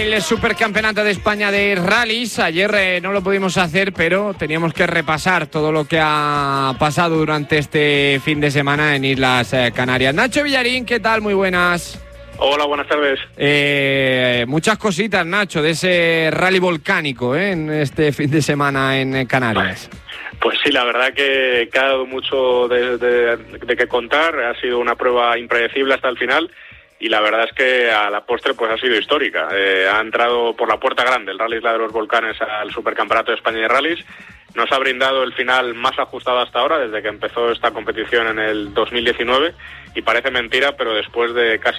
el Supercampeonato de España de rallies. Ayer no lo pudimos hacer, pero teníamos que repasar todo lo que ha pasado durante este fin de semana en Islas Canarias. Nacho Villarín, ¿qué tal? Muy buenas. Hola, buenas tardes. Muchas cositas, Nacho, de ese rally volcánico en este fin de semana en Canarias. Pues sí, la verdad que ha dado mucho de qué contar. Ha sido una prueba impredecible hasta el final y la verdad es que a la postre pues ha sido histórica. Ha entrado por la puerta grande el Rally Isla de los Volcanes al Supercampeonato de España de Rallys. Nos ha brindado el final más ajustado hasta ahora, desde que empezó esta competición en el 2019, y parece mentira, pero después de casi